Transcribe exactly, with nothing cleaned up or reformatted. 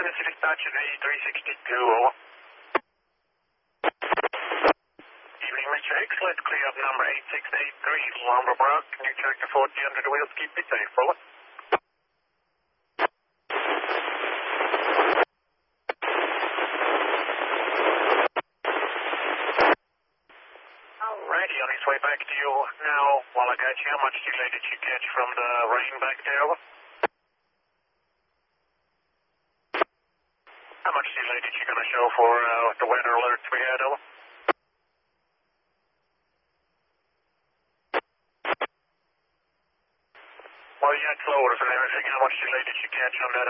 Tennessee dispatch is A three sixty-two, over. Evening, Mister Hicks, let's clear up number eight six eight three, Lumber Brook. Can you check the forty under the wheels, keep me safe, over. Alrighty, on his way back to you now. While I got you, how much delay did you catch from the rain back there, over? How much delay did you gonna show for uh, the weather alerts we had, over? Well, you had floaters and everything. How much delay did you catch on the